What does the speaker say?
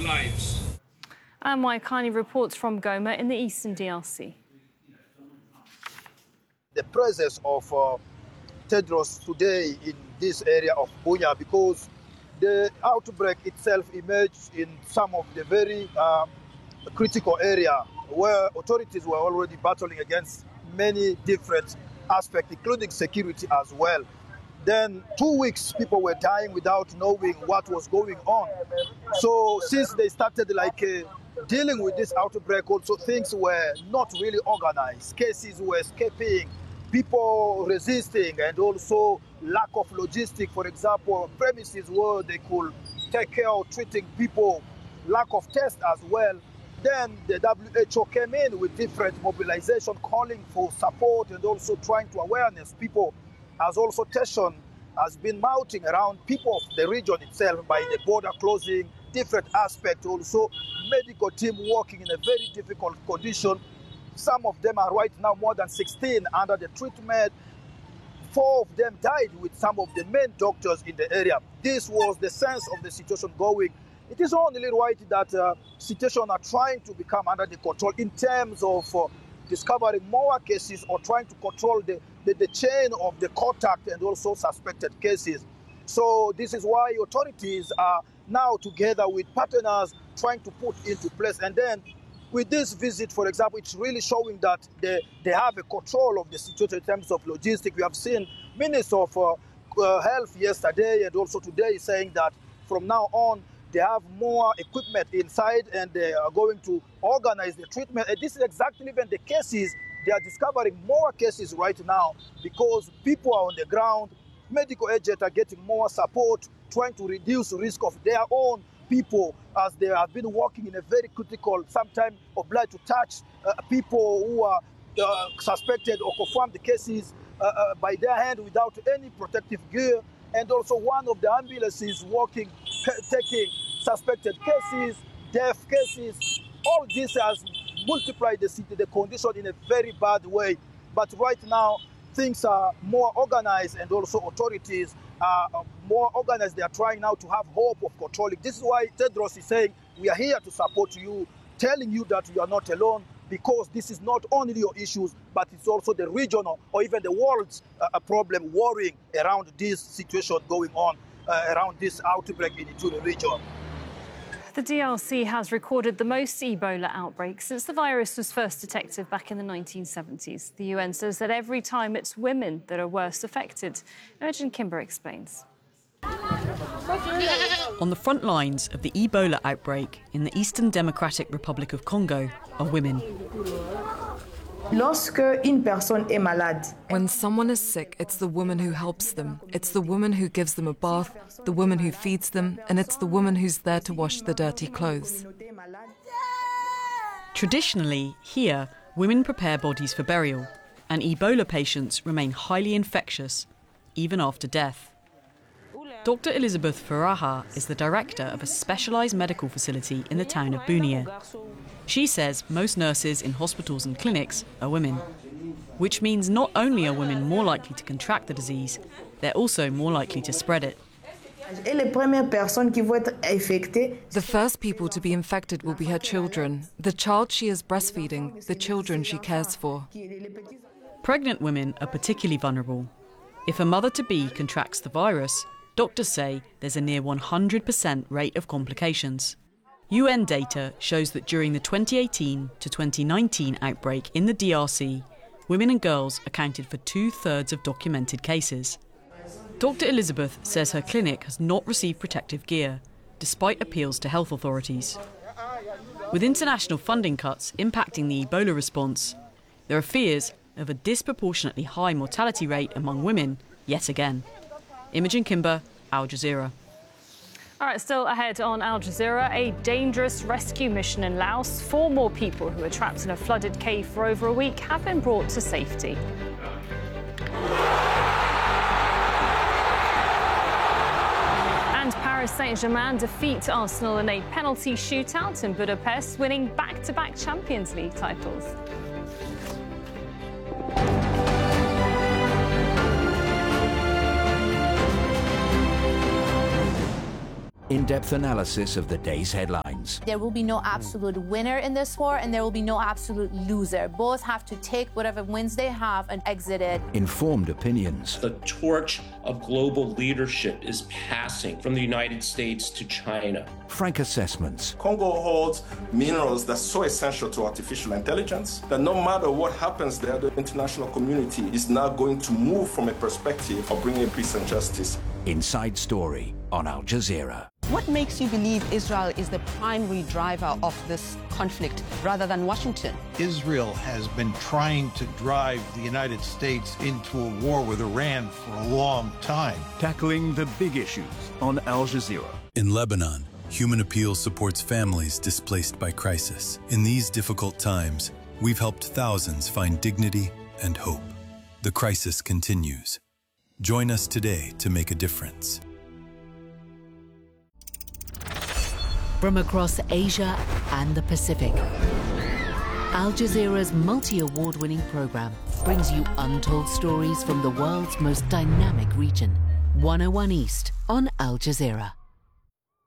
lives. And Maya Kani reports from Goma in the eastern DRC. The presence of Tedros today in this area of Bunia, because the outbreak itself emerged in some of the very critical area where authorities were already battling against many different aspects, including security as well. Then 2 weeks, people were dying without knowing what was going on. So since they started dealing with this outbreak, also things were not really organized. Cases were escaping, people resisting, and also lack of logistics. For example, premises where they could take care of treating people, lack of tests as well. Then the WHO came in with different mobilization, calling for support and also trying to awareness people, as also tension has been mounting around people of the region itself by the border closing, different aspects, also medical team working in a very difficult condition. Some of them are right now more than 16 under the treatment. 4 of them died with some of the main doctors in the area. This was the sense of the situation going. It is only right that situations are trying to become under the control in terms of discovering more cases or trying to control the chain of the contact and also suspected cases. So this is why authorities are now together with partners trying to put into place. And then with this visit, for example, it's really showing that they have a control of the situation in terms of logistics. We have seen Minister of Health yesterday and also today saying that from now on, they have more equipment inside and they are going to organize the treatment. And this is exactly when the cases, they are discovering more cases right now because people are on the ground. Medical agents are getting more support, trying to reduce risk of their own people as they have been working in a very critical, sometimes obliged to touch people who are suspected or confirmed the cases by their hand without any protective gear. And also one of the ambulances working, taking suspected cases, death cases. All this has multiplied the condition in a very bad way. But right now, things are more organized and also authorities are more organized. They are trying now to have hope of controlling. This is why Tedros is saying, we are here to support you, telling you that you are not alone, because this is not only your issues, but it's also the regional or even the world's problem worrying around this situation going on, around this outbreak in the Ituri region. The DRC has recorded the most Ebola outbreaks since the virus was first detected back in the 1970s. The UN says that every time it's women that are worst affected. Imogen Kimber explains. On the front lines of the Ebola outbreak in the Eastern Democratic Republic of Congo are women. When someone is sick, it's the woman who helps them. It's the woman who gives them a bath, the woman who feeds them, and it's the woman who's there to wash the dirty clothes. Traditionally, here, women prepare bodies for burial, and Ebola patients remain highly infectious, even after death. Dr. Elizabeth Faraha is the director of a specialised medical facility in the town of Bunia. She says most nurses in hospitals and clinics are women, which means not only are women more likely to contract the disease, they're also more likely to spread it. The first people to be infected will be her children, the child she is breastfeeding, the children she cares for. Pregnant women are particularly vulnerable. If a mother-to-be contracts the virus, doctors say there's a near 100% rate of complications. UN data shows that during the 2018 to 2019 outbreak in the DRC, women and girls accounted for 2/3 of documented cases. Dr. Elizabeth says her clinic has not received protective gear, despite appeals to health authorities. With international funding cuts impacting the Ebola response, there are fears of a disproportionately high mortality rate among women yet again. Imogen Kimber, Al Jazeera. All right, still ahead on Al Jazeera, a dangerous rescue mission in Laos. 4 more people who were trapped in a flooded cave for over a week have been brought to safety. And Paris Saint-Germain defeat Arsenal in a penalty shootout in Budapest, winning back-to-back Champions League titles. in-depth analysis of the day's headlines. There will be no absolute winner in this war, and there will be no absolute loser. Both have to take whatever wins they have and exit it. Informed opinions. The torch of global leadership is passing from the United States to China. Frank assessments. Congo holds minerals that's so essential to artificial intelligence that no matter what happens there, the international community is now going to move from a perspective of bringing peace and justice. Inside Story on Al Jazeera. What makes you believe Israel is the primary driver of this conflict rather than Washington? Israel has been trying to drive the United States into a war with Iran for a long time. Tackling the big issues on Al Jazeera. In Lebanon, Human Appeal supports families displaced by crisis. In these difficult times, we've helped thousands find dignity and hope. The crisis continues. Join us today to make a difference. From across Asia and the Pacific, Al Jazeera's multi-award-winning program brings you untold stories from the world's most dynamic region. 101 East on Al Jazeera.